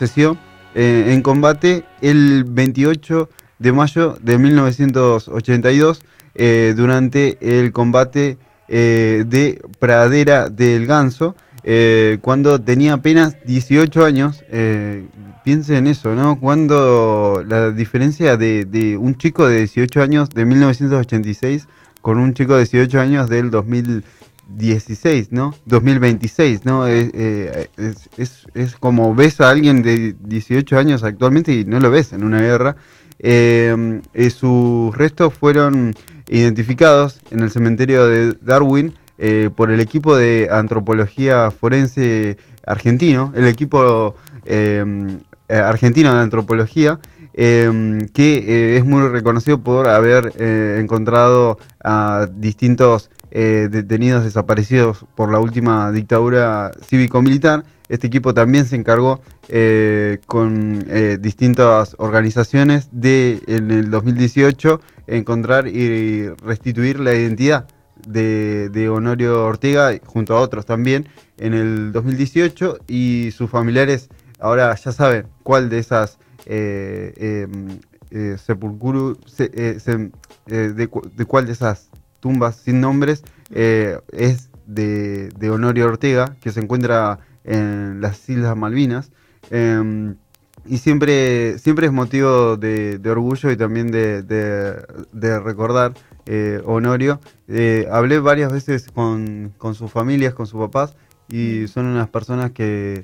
falleció en combate el 28 de mayo de 1982 durante el combate de Pradera del Ganso, cuando tenía apenas 18 años. Piensen en eso, ¿no? Cuando la diferencia de un chico de 18 años de 1986 con un chico de 18 años del 2016, ¿no? 2026, ¿no? Es como ves a alguien de 18 años actualmente y no lo ves en una guerra. Sus restos fueron identificados en el cementerio de Darwin por el equipo de antropología forense argentino, el equipo argentino de antropología, que es muy reconocido por haber encontrado a distintos detenidos desaparecidos por la última dictadura cívico-militar. Este equipo también se encargó con distintas organizaciones en el 2018 encontrar y restituir la identidad de Honorio Ortega junto a otros también en el 2018, y sus familiares ahora ya saben cuál de esas de cuál de esas tumbas sin nombres es de Honorio Ortega, que se encuentra en las Islas Malvinas. Y siempre es motivo de orgullo y también de recordar Honorio. Hablé varias veces con sus familias, con sus papás, y son unas personas que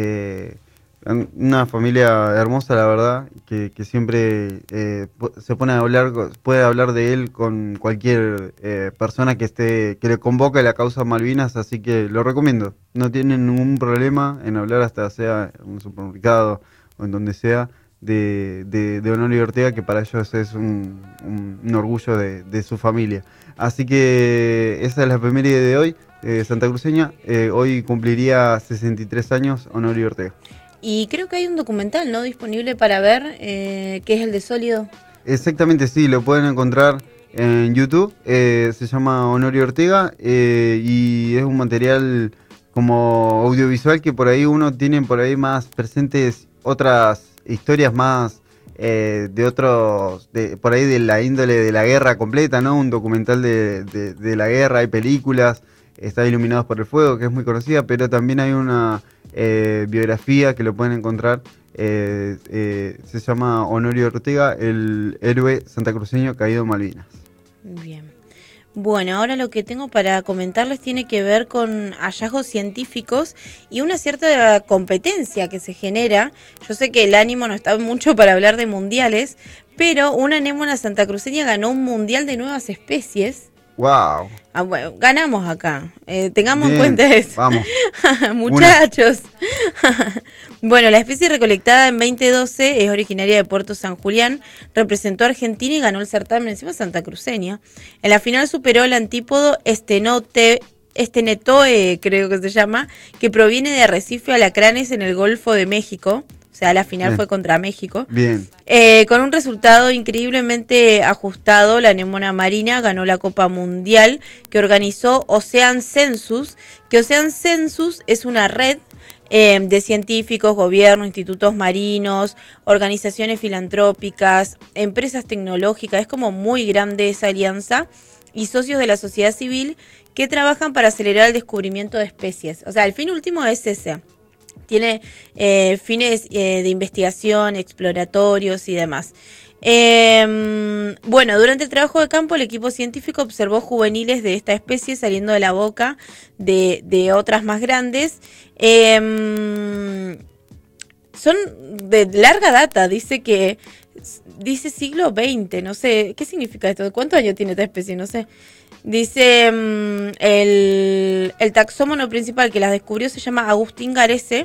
una familia hermosa, la verdad, que siempre se pone a hablar, puede hablar de él con cualquier persona que le convoque la causa Malvinas, así que lo recomiendo. No tienen ningún problema en hablar, hasta sea en un supermercado o en donde sea, de Honorio Ortega, que para ellos es un orgullo de su familia. Así que esa es la efeméride de hoy, santacruceña. Hoy cumpliría 63 años Honorio Ortega. Y creo que hay un documental, ¿no?, disponible para ver, que es el de Sólido. Exactamente, sí, lo pueden encontrar en YouTube. Se llama Honorio Ortega, y es un material como audiovisual que por ahí uno tiene por ahí más presentes otras historias más por ahí de la índole de la guerra completa, ¿no? Un documental de la guerra, hay películas, está Iluminados por el Fuego, que es muy conocida, pero también hay una biografía que lo pueden encontrar, se llama Honorio Ortega, el héroe santacruceño caído en Malvinas. Bien. Bueno, ahora lo que tengo para comentarles tiene que ver con hallazgos científicos y una cierta competencia que se genera. Yo sé que el ánimo no está mucho para hablar de mundiales, pero una anémona santacruceña ganó un mundial de nuevas especies. ¡Wow! Bueno, ganamos acá, tengamos Bien, en cuenta eso. Vamos. Muchachos. Bueno, la especie recolectada en 2012 es originaria de Puerto San Julián, representó a Argentina y ganó el certamen, encima santacruceña. En la final superó el antípodo estenetoe, creo que se llama, que proviene de arrecife alacranes en el Golfo de México. O sea, la final fue contra México. Bien. Con un resultado increíblemente ajustado, la anémona marina ganó la Copa Mundial que organizó Ocean Census, que Ocean Census es una red de científicos, gobiernos, institutos marinos, organizaciones filantrópicas, empresas tecnológicas. Es como muy grande esa alianza, y socios de la sociedad civil que trabajan para acelerar el descubrimiento de especies. O sea, el fin último es ese. Tiene fines de investigación, exploratorios y demás. Bueno, durante el trabajo de campo, el equipo científico observó juveniles de esta especie saliendo de la boca de otras más grandes. Son de larga data, dice siglo XX, no sé, ¿qué significa esto? ¿Cuántos años tiene esta especie? No sé. Dice, el taxónomo principal que las descubrió se llama Agustín Garese.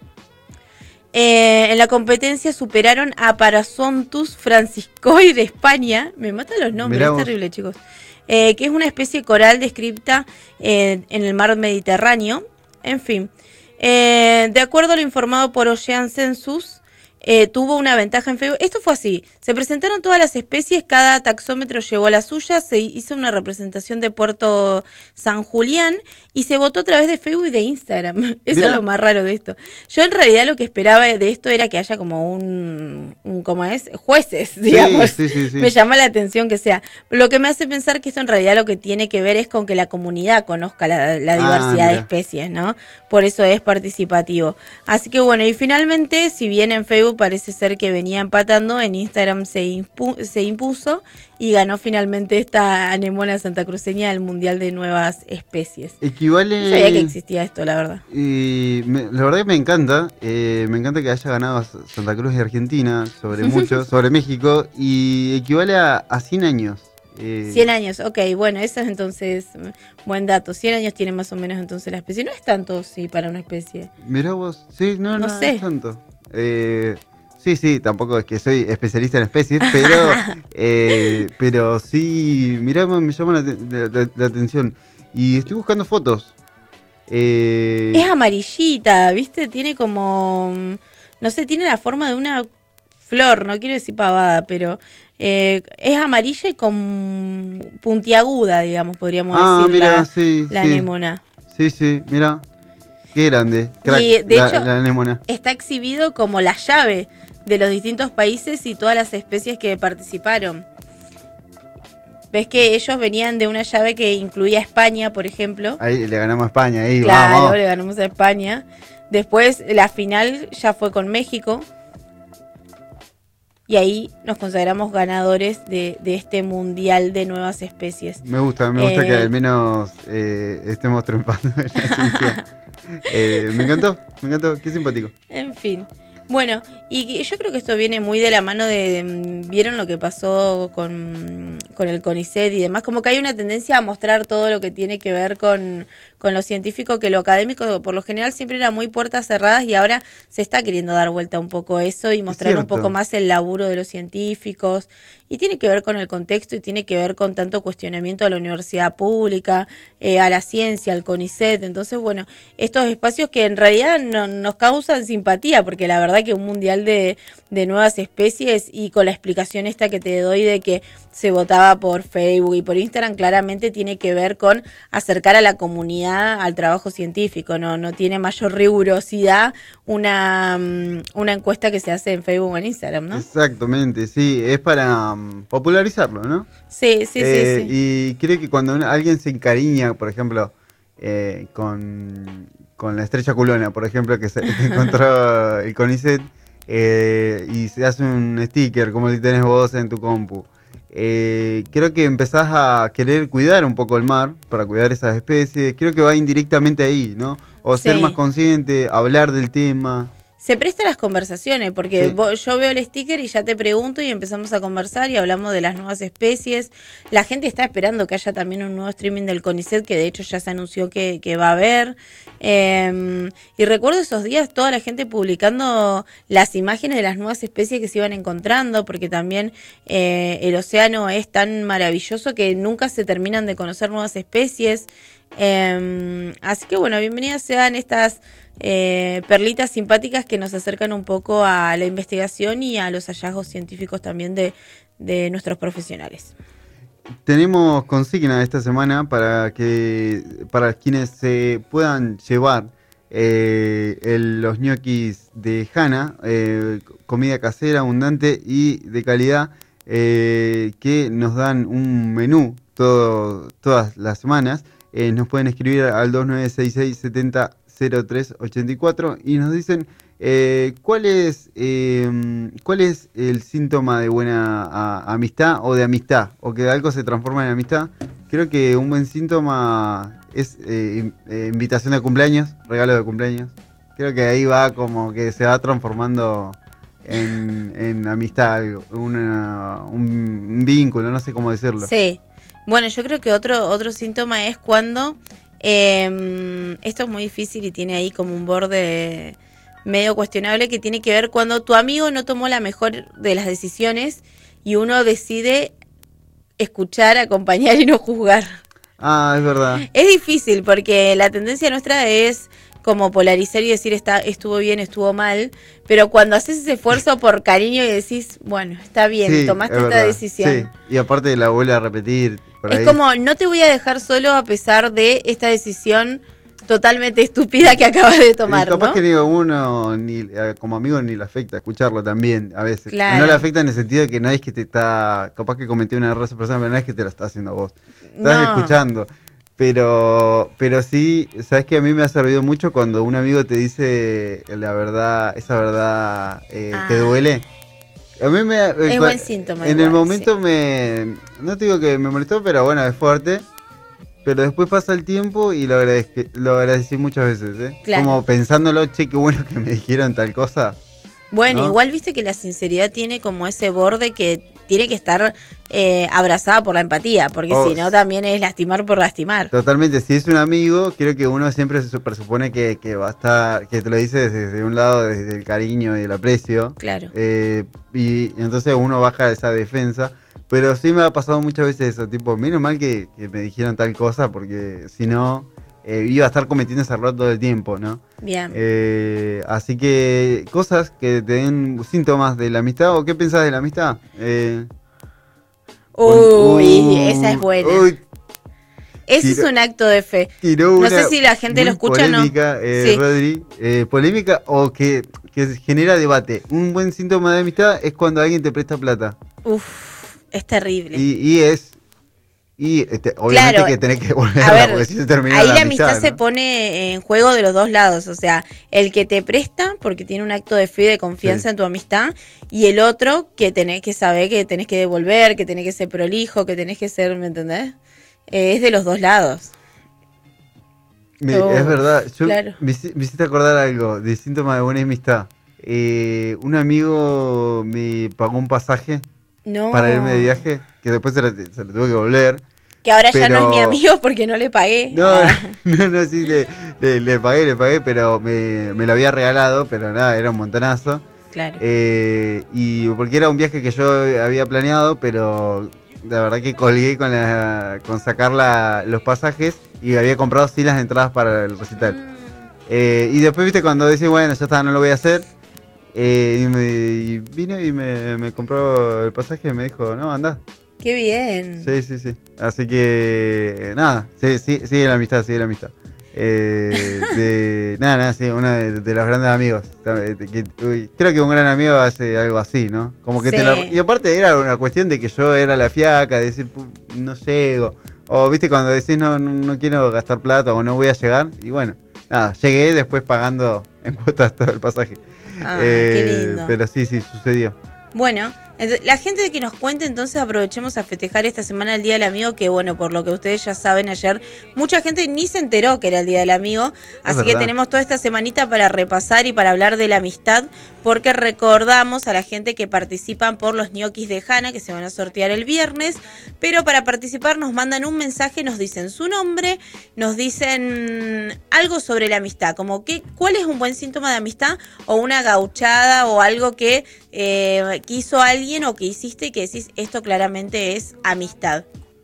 En la competencia superaron a Paraxontus franciscoi de España. Me matan los nombres, es terrible, chicos. Que es una especie coral descrita en el mar Mediterráneo. En fin, de acuerdo a lo informado por Ocean Census, tuvo una ventaja en Facebook. Esto fue así, se presentaron todas las especies, cada taxómetro llevó la suya, se hizo una representación de Puerto San Julián y se votó a través de Facebook y de Instagram. Eso Mirá. es lo más raro de esto. Yo en realidad lo que esperaba de esto era que haya como ¿cómo es? Jueces, digamos. Sí. Me llama la atención que sea. Lo que me hace pensar que esto en realidad lo que tiene que ver es con que la comunidad conozca la diversidad de mira. especies, ¿no? Por eso es participativo. Así que bueno, y finalmente, si bien en Facebook parece ser que venía empatando, en Instagram se impuso y ganó finalmente esta anemona santacruceña del Mundial de Nuevas Especies. Equivale... No sabía que existía esto, la verdad. La verdad que me encanta que haya ganado Santa Cruz de Argentina sobre México, y equivale a 100 años. 100 años, ok, bueno, eso es entonces buen dato. 100 años tiene más o menos entonces la especie. No es tanto, sí, para una especie. Mirá vos, sí, no sé. es tanto. Sí, tampoco es que soy especialista en especies, pero sí, mirá, me llama la atención. Y estoy buscando fotos. Es amarillita, ¿viste? Tiene como, no sé, tiene la forma de una flor, no quiero decir pavada, pero es amarilla y con puntiaguda, digamos, podríamos decir, mirá, la anémona. Sí, mirá, qué grande, crack, Y de hecho, la anémona. Está exhibido como la llave de los distintos países y todas las especies que participaron. Ves que ellos venían de una llave que incluía a España, por ejemplo. Ahí le ganamos a España, ahí claro, vamos. Le ganamos a España. Después la final ya fue con México. Y ahí nos consagramos ganadores de este Mundial de Nuevas Especies. Me gusta que al menos estemos triunfando en la ciencia. Me encantó, qué simpático. En fin. Bueno, y yo creo que esto viene muy de la mano de ¿vieron lo que pasó con el CONICET y demás? Como que hay una tendencia a mostrar todo lo que tiene que ver con lo científico, que lo académico por lo general siempre era muy puertas cerradas y ahora se está queriendo dar vuelta un poco eso y mostrar un poco más el laburo de los científicos. Y tiene que ver con el contexto y tiene que ver con tanto cuestionamiento a la universidad pública, a la ciencia, al CONICET. Entonces, bueno, estos espacios que en realidad nos causan simpatía, porque la verdad que un mundial de nuevas especies y con la explicación esta que te doy de que se votaba por Facebook y por Instagram, claramente tiene que ver con acercar a la comunidad al trabajo científico. No tiene mayor rigurosidad una encuesta que se hace en Facebook o en Instagram, ¿no? Exactamente, sí, es para popularizarlo, ¿no? Sí. Y creo que cuando alguien se encariña, por ejemplo, con la estrella culona, por ejemplo, que encontró el CONICET, y se hace un sticker como el que tenés vos en tu compu, creo que empezás a querer cuidar un poco el mar, para cuidar esas especies. Creo que va indirectamente ahí, ¿no? O ser más consciente, hablar del tema. Se presta a las conversaciones, porque yo veo el sticker y ya te pregunto y empezamos a conversar y hablamos de las nuevas especies. La gente está esperando que haya también un nuevo streaming del CONICET, que de hecho ya se anunció que va a haber. Y recuerdo esos días toda la gente publicando las imágenes de las nuevas especies que se iban encontrando, porque también el océano es tan maravilloso que nunca se terminan de conocer nuevas especies. Así que bueno, bienvenidas sean estas perlitas simpáticas que nos acercan un poco a la investigación y a los hallazgos científicos también de nuestros profesionales. Tenemos consigna esta semana para quienes se puedan llevar los ñoquis de Hanna, comida casera, abundante y de calidad, que nos dan un menú todas las semanas. Nos pueden escribir al 2966700384 y nos dicen cuál es el síntoma de buena amistad o de amistad, o que algo se transforma en amistad. Creo que un buen síntoma es invitación de cumpleaños, regalo de cumpleaños. Creo que ahí va como que se va transformando en amistad, un vínculo, no sé cómo decirlo. Sí. Bueno, yo creo que otro síntoma es cuando, esto es muy difícil y tiene ahí como un borde medio cuestionable, que tiene que ver cuando tu amigo no tomó la mejor de las decisiones y uno decide escuchar, acompañar y no juzgar. Es verdad. Es difícil porque la tendencia nuestra es como polarizar y decir estuvo bien, estuvo mal, pero cuando haces ese esfuerzo por cariño y decís, bueno, está bien, Sí, tomaste es esta verdad. decisión. Sí, y aparte la vuelve a repetir. Por Es ahí. como, no te voy a dejar solo a pesar de esta decisión totalmente estúpida que acabas de tomar, Y capaz ¿no? que ni a uno, como amigo, ni le afecta escucharlo también, a veces. Claro. No le afecta en el sentido de que no es que te está, capaz que cometió un error esa persona, pero no es que te lo está haciendo a vos. Estás No. escuchando. Pero sí, sabes que a mí me ha servido mucho cuando un amigo te dice la verdad, esa verdad que duele. A mí Es buen síntoma. En igual, el momento sí. no te digo que me molestó, pero bueno, es fuerte. Pero después pasa el tiempo y lo agradecí muchas veces, ¿eh? Claro. Como pensándolo, che, qué bueno que me dijeron tal cosa. Bueno, ¿no? igual viste que la sinceridad tiene como ese borde que tiene que estar abrazada por la empatía, porque si no también es lastimar por lastimar. Totalmente, si es un amigo, creo que uno siempre se presupone que va a estar, que te lo dice desde un lado, desde el cariño y el aprecio. Claro. Y entonces uno baja esa defensa. Pero sí me ha pasado muchas veces eso, tipo, menos mal que me dijeron tal cosa, porque si no, iba a estar cometiendo ese error todo el tiempo, ¿no? Bien. Así que cosas que te den síntomas de la amistad, ¿o qué pensás de la amistad? Esa es buena. Ese es un acto de fe. No sé si la gente lo escucha polémica, o no. Sí. Rodri, polémica o que genera debate. Un buen síntoma de amistad es cuando alguien te presta plata. Es terrible. Obviamente claro, que tenés que volver a ver, porque si se termina ahí la amistad, ¿no? se pone en juego de los dos lados, o sea, el que te presta porque tiene un acto de fe y de confianza en tu amistad, y el otro que tenés que saber que tenés que devolver, que tenés que ser prolijo, que tenés que ser, ¿me entendés? Es de los dos lados. Es verdad, claro. me hiciste acordar algo de síntoma de buena amistad. Un amigo me pagó un pasaje para irme de viaje, que después se lo tuve que volver. Que ahora ya no es mi amigo porque no le pagué. No, sí, le pagué, pero me lo había regalado, pero nada, era un montonazo. Claro. Y porque era un viaje que yo había planeado, pero la verdad que colgué con sacar los pasajes y había comprado sí las entradas para el recital. Y después, viste, cuando decís, bueno, ya está, no lo voy a hacer. Y vino y me compró el pasaje y me dijo, no, andá. Qué bien. Sí. Así que, nada, sigue la amistad. Nada, sí, uno de los grandes amigos. Creo que un gran amigo hace algo así, ¿no? Como que y aparte era una cuestión de que yo era la fiaca, de decir, no llego. O, viste, cuando decís, no quiero gastar plata o no voy a llegar. Y bueno, nada, llegué después pagando en cuotas todo el pasaje. Qué lindo. Pero sí, sucedió. Bueno, la gente que nos cuente, entonces aprovechemos a festejar esta semana el Día del Amigo, que bueno, por lo que ustedes ya saben, ayer mucha gente ni se enteró que era el Día del Amigo, así que tenemos toda esta semanita para repasar y para hablar de la amistad, porque recordamos a la gente que participan por los ñoquis de Hanna, que se van a sortear el viernes, pero para participar nos mandan un mensaje, nos dicen su nombre, nos dicen algo sobre la amistad, como cuál es un buen síntoma de amistad, o una gauchada, o algo que hizo alguien o que hiciste y que decís, esto claramente es amistad.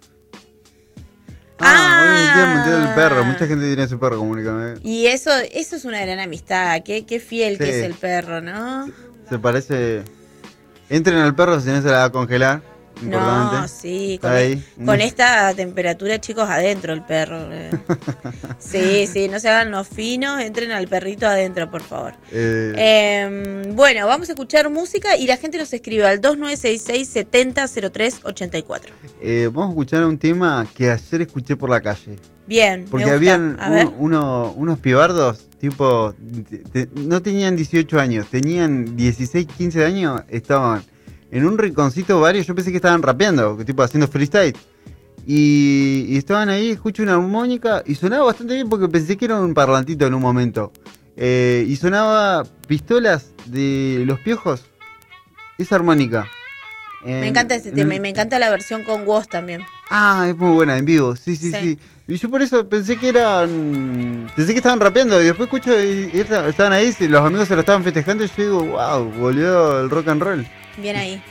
Hoy es el Día Mundial del Perro, mucha gente tiene su perro, comunícame. Y eso es una gran amistad, qué fiel que es el perro, ¿no? Se parece... Entren al perro si no se la va a congelar. Importante. No, sí, con esta temperatura, chicos, adentro el perro. Sí, no se hagan los finos, entren al perrito adentro, por favor. Bueno, vamos a escuchar música y la gente nos escribe al 2966-700384. Vamos a escuchar un tema que ayer escuché por la calle. Bien, porque habían unos pibardos, tipo, no tenían 18 años, tenían 16, 15 años, estaban en un rinconcito varios, yo pensé que estaban rapeando, tipo haciendo freestyle. Y estaban ahí, escucho una armónica y sonaba bastante bien porque pensé que era un parlantito en un momento. Y sonaba Pistolas de Los Piojos, esa armónica. Me encanta este tema y me encanta la versión con voz también. Es muy buena, en vivo, sí. Y yo por eso pensé que estaban rapeando y después escucho y estaban ahí, los amigos se lo estaban festejando y yo digo, wow, volvió el rock and roll. Bien ahí.